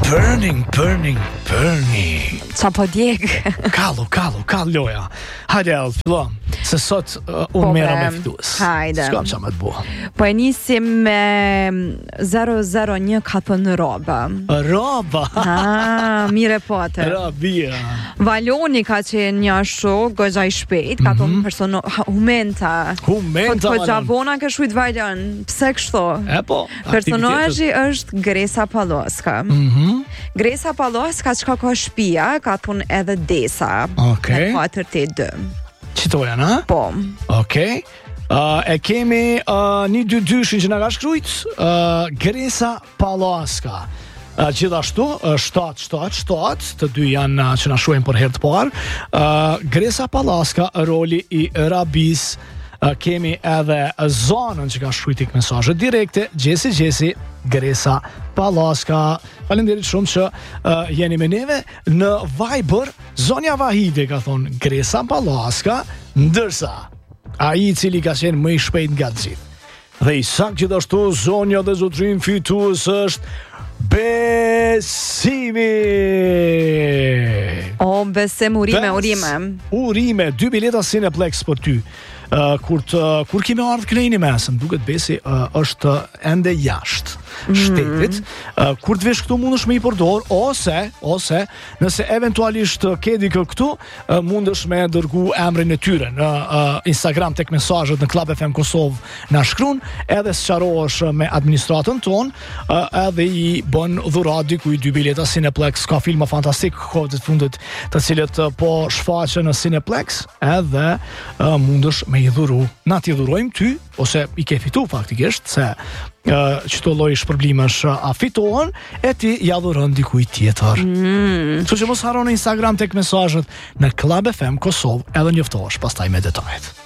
Burning. Qa po djeg? Kallu loja. Hajde, Elf, fillon. Se sot unë mera me fitues. Hajde. S'kam qa me të bo. Po e nisim me 001 ka thënë roba. Roba. Mire pote. Rabia. Valoni ka qenë një ashtu, gogja i shpejt, ka thënë humenta. Po të gjavona ka shujt valon. Pse kështu? E po. Personazhi është Gresa Paloska. Gresa Paloska çka ka shtëpia, ka thënë edhe desa. Okej. Në 482. Qito janë, ha? Po. Okej. E kemi një 2-2 që nga ka shkrujt Gresa Paloska. Gjithashtu 7-7 të dy janë që na shuajnë për herë të parë. Gresa Paloska, roli i Rabis. Kemi edhe zonën që ka shkruajtik mesazhe direkte, Gjesi, Gresa Paloska. Faleminderit shumë që jeni me neve në Viber. Zonja Vahide ka thonë Gresa Paloska, ndërsa ai i cili ka qenë më i shpejt nga të gjithë. Dhe i saktë gjithashtu zonja dhe zotrin fitues është Besimi. O, besim, urime. 2 bileta Cineplex për ty. Kur kemi ardhë krejni mesëm, duket Besi është ende jashtë shtetit. Kur të vesh këtu mund është me i përdor, ose nëse eventualisht ke dikë këtu, mund është me dërgu emrin e tyre në Instagram tek mesazhet në Club FM Kosovë na shkruan, edhe sqarohesh me administratën ton, edhe i bën dhurat diku i 2 bileta Cineplex, ka filma fantastik kohët e fundit të cilët po shfaqen në Cineplex, edhe mund është me i dhuru. Na ti dhurojmë ty, ose i ke fitu faktikisht, se qëto lloj shpërblimesh a fitohen, e ti ja dhuron dikujt tjetër. Kështu që mos harroni Instagram tek mesazhet në Club FM Kosovë, edhe njoftohesh pastaj me detajet.